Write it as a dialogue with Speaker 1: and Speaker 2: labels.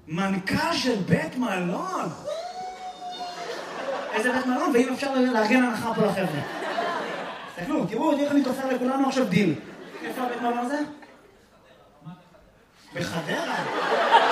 Speaker 1: מנכ"ל של בית מלון. איזה בית מלון, ואם אפשר לארגן הנחה פה לחבר'ה. תסתכלו, תראו, איך אני תופר לכולנו עכשיו דיל. איפה הבית מלון הזה? בחדרה.